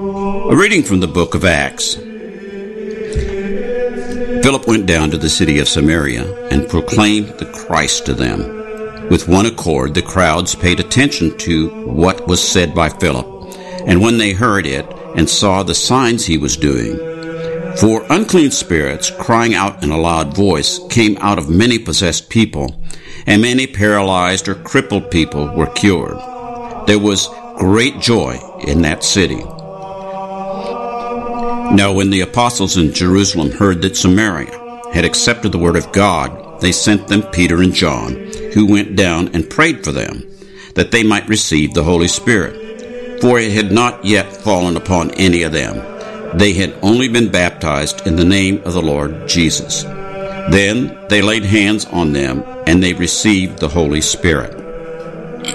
A reading from the book of Acts. Philip went down to the city of Samaria and proclaimed the Christ to them. With one accord, the crowds paid attention to what was said by Philip, and when they heard it and saw the signs he was doing, for unclean spirits, crying out in a loud voice, came out of many possessed people, and many paralyzed or crippled people were cured. There was great joy in that city. Now when the apostles in Jerusalem heard that Samaria had accepted the word of God, they sent them Peter and John, who went down and prayed for them, that they might receive the Holy Spirit. For it had not yet fallen upon any of them. They had only been baptized in the name of the Lord Jesus. Then they laid hands on them, and they received the Holy Spirit.